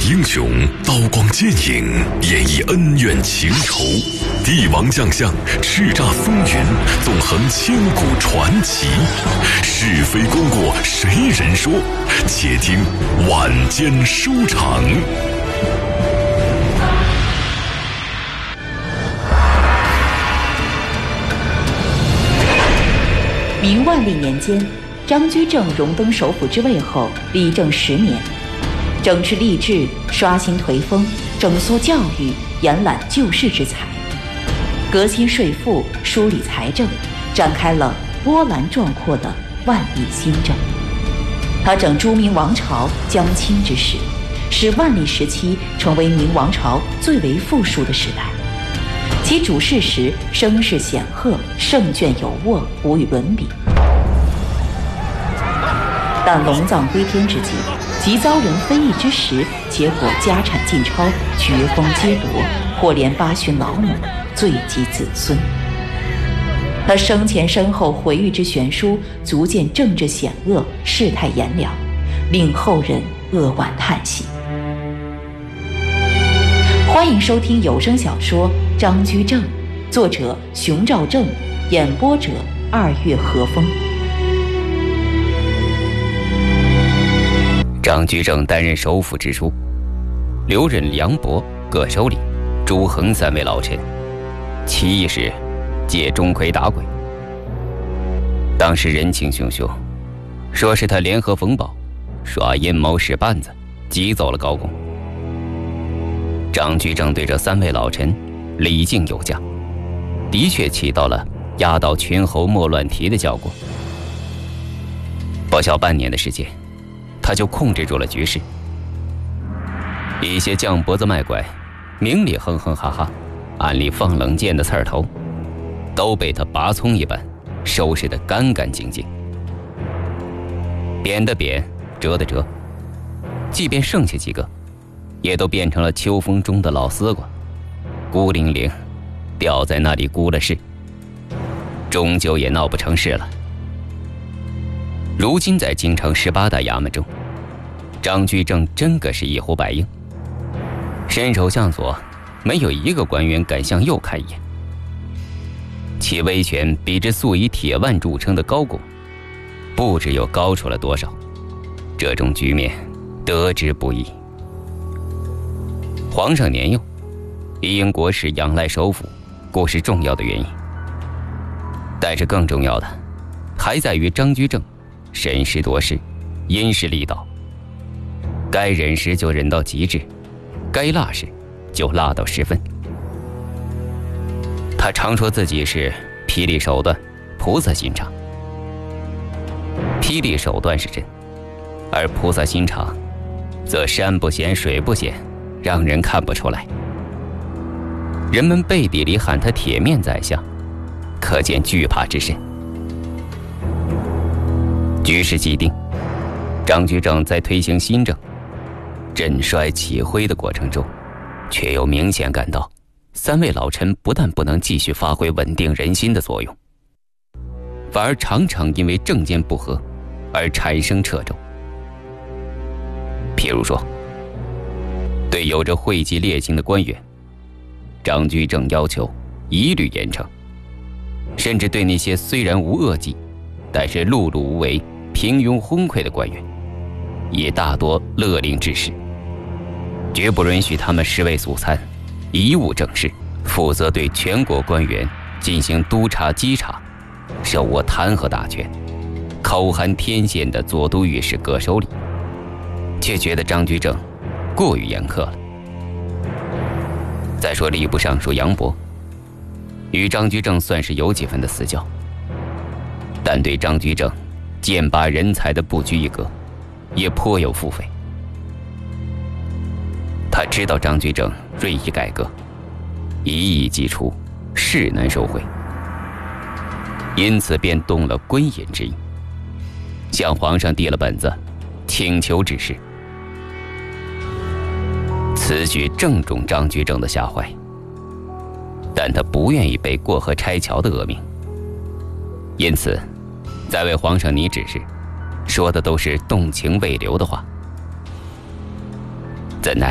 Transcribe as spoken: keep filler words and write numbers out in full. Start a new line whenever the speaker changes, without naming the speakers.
英雄，刀光剑影，演绎恩怨情仇；帝王将相，叱咤风云，纵横千古传奇。是非功过谁人说？且听晚间书场。
明万历年间，张居正荣登首辅之位后，理政十年，整治吏治，刷新颓风，整肃教育，延揽救世之才，革新税赋，梳理财政，展开了波澜壮阔的万历新政。他整诸明王朝将倾之势，使万历时期成为明王朝最为富庶的时代。其主事时声势显赫，胜券有握，无与伦比。但龙藏归天之际，即遭人非议之时，结果家产尽抄，爵封皆夺，或连八旬老母，罪及子孙。他生前身后回狱之悬殊，足见政治险恶，世态炎凉，令后人扼腕叹息。欢迎收听有声小说《张居正》，作者熊兆正，演播者二月和风。
张居正担任首辅之初，留任梁博、葛守礼、朱衡三位老臣，其意是借钟馗打鬼。当时人情汹汹，说是他联合冯保，耍阴谋使绊子，挤走了高拱。张居正对这三位老臣礼敬有加，的确起到了压倒群侯莫乱提的效果。不消半年的时间，他就控制住了局势。一些犟脖子卖拐，明里哼哼哈哈，暗里放冷箭的刺儿头，都被他拔葱一般收拾得干干净净。扁的扁，折的折，即便剩下几个，也都变成了秋风中的老丝瓜，孤零零吊在那里孤了事，终究也闹不成事了。如今在京城十八大衙门中，张居正真个是一呼百应，伸手向左，没有一个官员敢向右看一眼。其威权比之素以铁腕著称的高拱，不知又高出了多少。这种局面得之不易。皇上年幼，理应国事仰赖首辅，故是重要的原因。但是更重要的，还在于张居正审时度势，因势利导。该忍时就忍到极致，该辣时就辣到十分。他常说自己是霹雳手段，菩萨心肠。霹雳手段是真，而菩萨心肠，则山不嫌水不嫌，让人看不出来。人们背地里喊他铁面宰相，可见惧怕之深。局势既定，张居正在推行新政振衰起灰的过程中，却又明显感到三位老臣不但不能继续发挥稳定人心的作用，反而常常因为政见不合而产生掣肘。譬如说，对有着讳疾劣行的官员，张居正要求一律严惩，甚至对那些虽然无恶迹，但是碌碌无为、平庸昏聩的官员，也大多勒令致仕，绝不允许他们尸位素餐，贻误政事，负责对全国官员进行督察稽查，手握弹劾大权。口含天宪的左都御史葛守礼，却觉得张居正过于严苛了。再说吏部尚书杨博，与张居正算是有几分的私交，但对张居正剑拔人才的不拘一格，也颇有腹诽。他知道张居正锐意改革，一意既除，势难收回，因此便动了归隐之意，向皇上递了本子，请求指示。此举正中张居正的下怀，但他不愿意背过河拆桥的恶名，因此在为皇上拟指示，说的都是动情未流的话。怎奈